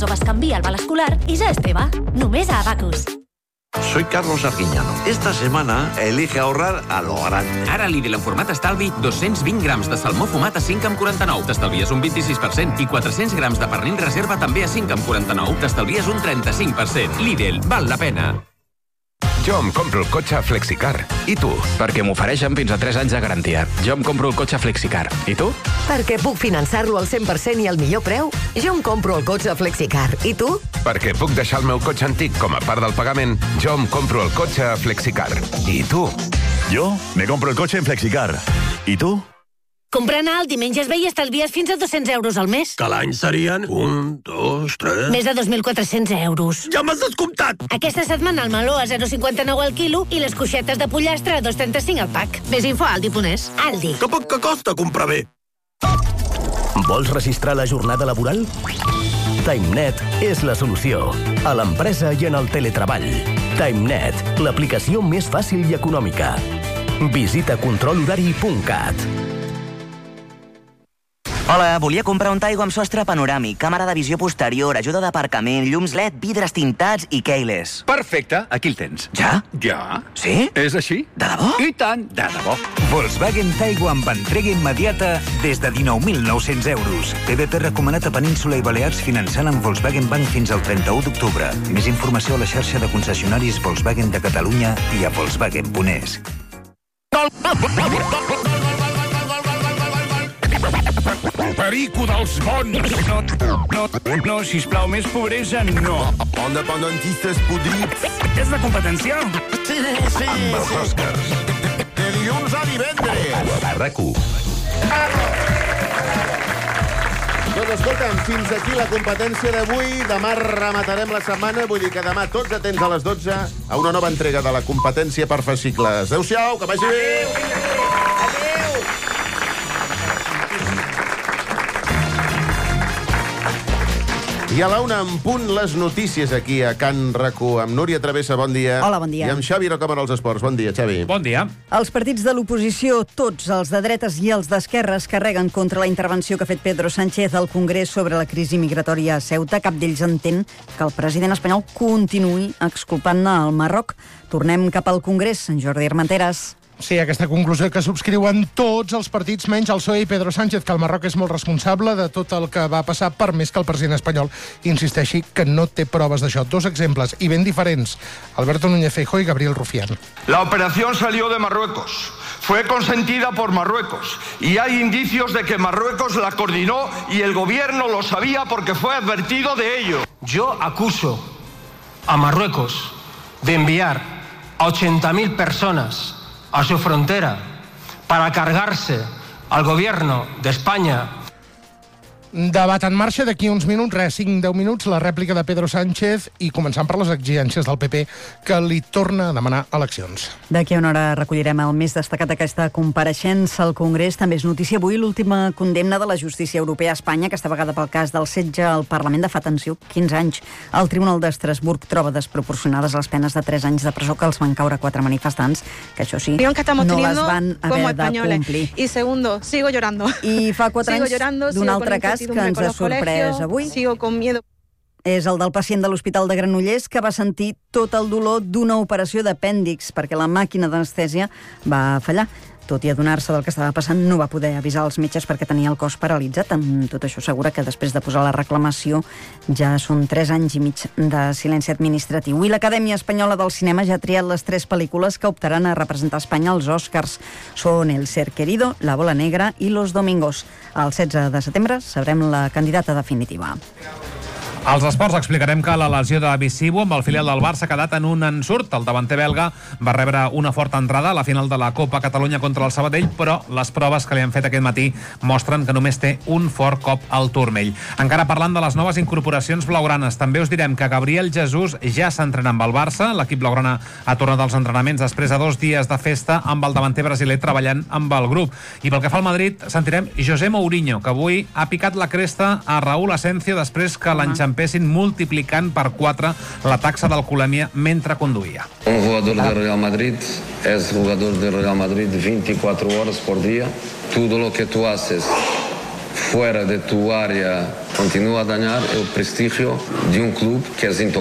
o bescanvia el val escolar i ja és teva. Només a Abacus. Soy Carlos Arguiñano. Esta semana elige ahorrar a lo grande. Ara Lidl en format estalvi, 220 grams de salmó fumat a 5,49. T'estalvies un 26%. I 400 grams de pernil reserva també a 5,49. T'estalvies un 35%. Lidl, val la pena. Jo em compro el cotxe Flexicar. I tu? Perquè m'ofereixen fins a 3 anys de garantia. Jo em compro el cotxe Flexicar. I tu? Perquè puc finançar-lo al 100% i al millor preu. Jo em compro el cotxe Flexicar. I tu? Perquè puc deixar el meu cotxe antic com a part del pagament. Jo em compro el cotxe Flexicar. I tu? Jo me compro el cotxe en Flexicar. I tu? Comprant a Aldi menges bé i estalvies fins a 200 euros al mes. Que l'any serien 1, 2, 3... Més de 2.400 euros. Ja m'has descomptat! Aquesta setmana el meló a 0,59 al quilo i les coixetes de pollastre a 2,35 al pack. Més info a Aldi.es. Aldi. Que poc que costa comprar bé. Vols registrar la jornada laboral? TimeNet és la solució. A l'empresa i en el teletreball. TimeNet, l'aplicació més fàcil i econòmica. Visita controlhorari.cat. Hola, volia comprar un Taigo amb sostre panoràmic, càmera de visió posterior, ajuda d'aparcament, llums LED, vidres tintats i keyless. Perfecte, aquí el tens. Ja? Ja. Sí? És així? De debò? I tant, de debò. Volkswagen Taigo amb entrega immediata des de 19.900 euros. PVP recomanat a Península i Balears finançant amb Volkswagen Bank fins al 31 d'octubre. Més informació a la xarxa de concessionaris Volkswagen de Catalunya i a Volkswagen.es. Perico dels bons! No, sisplau, més pobresa, no. Independentistes podrits. És de competència? Sí. Amb els Oscars. De dilluns a divendres. A RAC1. Doncs escolta'm, fins aquí la competència d'avui. Demà rematarem la setmana, vull dir que demà tots atents a les 12 a una nova entrega de la competència per fascicles. Adéu-siau, que vagi bé! I a la una en punt les notícies aquí a Can RAC1 amb Núria Travessa, bon dia. Hola, bon dia. I amb Xavi Rocamora als esports. Bon dia, Xavi. Bon dia. Els partits de l'oposició, tots els de dretes i els d'esquerres, carreguen contra la intervenció que ha fet Pedro Sánchez al Congrés sobre la crisi migratòria a Ceuta. Cap d'ells entén que el president espanyol continuï exculpant-ne el Marroc. Tornem cap al Congrés. En Jordi Armenteres. Sí, aquesta conclusió que subscriuen tots els partits menys el PSOE i Pedro Sánchez, que el Marroc és molt responsable de tot el que va passar, per més que el president espanyol insisteixi que no té proves d'això. Dos exemples, i ben diferents, Alberto Núñez Feijóo i Gabriel Rufián. La operación salió de Marruecos. Fue consentida por Marruecos y hay indicios de que Marruecos la coordinó y el gobierno lo sabía porque fue advertido de ello. Yo acuso a Marruecos de enviar a 80.000 personas a su frontera para cargarse al gobierno de España. Debat en marxa d'aquí uns minuts, 5-10 minuts, la rèplica de Pedro Sánchez i començant per les exigències del PP que li torna a demanar eleccions. D'aquí a una hora recollirem el més destacat d'aquesta compareixença al Congrés. També és notícia avui l'última condemna de la justícia europea a Espanya, aquesta vegada pel cas del setge al Parlament de fa, atenció, 15 anys. El Tribunal d'Estrasburg troba desproporcionades les penes de 3 anys de presó que els van caure 4 manifestants, que això sí, no les van haver de complir. I segundo, sigo llorando. I fa 4 anys d'un altre cas que ens ha sorprès avui. Sigo con miedo. És el del pacient de l'Hospital de Granollers que va sentir tot el dolor d'una operació d'apèndix perquè la màquina d'anestèsia va fallar. Tot i adonar-se del que estava passant, no va poder avisar els metges perquè tenia el cos paralitzat. Amb tot això assegura que després de posar la reclamació ja són 3 anys i mig de silenci administratiu. I l'Acadèmia Espanyola del Cinema ja ha triat les 3 pel·lícules que optaran a representar Espanya als Oscars. Són El ser querido, La bola negra i Los domingos. El 16 de setembre sabrem la candidata definitiva. Als esports explicarem que la lesió de Bissibo amb el filial del Barça ha quedat en un ensurt. El davanter belga va rebre una forta entrada a la final de la Copa Catalunya contra el Sabadell, però les proves que li han fet aquest matí mostren que només té un fort cop al turmell. Encara parlant de les noves incorporacions blaugranes, també us direm que Gabriel Jesús ja s'entrena amb el Barça. L'equip blaugrana ha tornat als entrenaments després de 2 dies de festa amb el davanter brasiler treballant amb el grup. I pel que fa al Madrid, sentirem José Mourinho, que avui ha picat la cresta a Raúl Asensio després que l'enxampessin multiplicant per 4 la taxa d'alcoholèmia mentre conduïa. Un jugador del Real Madrid es jugador del Real Madrid 24 horas por día. Todo lo que tú haces fuera de tu área continúa a dañar el prestigio de un club que es intocable.